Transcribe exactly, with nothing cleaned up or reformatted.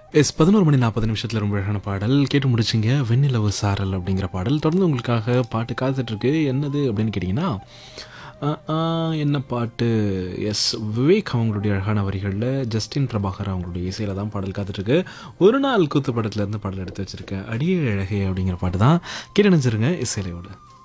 S பதினொரு மணி நாற்பது நிமிஷத்தில் ரொம்ப அழகான பாடல் கேட்டு முடிச்சிங்க. வெண்ணிலவு சாரல் அப்படிங்கிற பாடல் தொடர்ந்து உங்களுக்காக பாட்டு காத்துட்ருக்கு. என்னது அப்படின்னு கேட்டிங்கன்னா, அ, ஆ, என்ன பாட்டு? எஸ், விவேக் அவங்களுடைய அழகான வரிகளில் ஜஸ்டின் பிரபாகர் அவங்களுடைய இசையில் தான் பாடல் காத்துட்ருக்கு. ஒரு நாள் கூத்து படத்துலேருந்து பாடல் எடுத்து வச்சுருக்கேன். அடியே அழகே அப்படிங்கிற பாட்டு தான் கேட்டு நினச்சிருங்க இசையிலையோடு.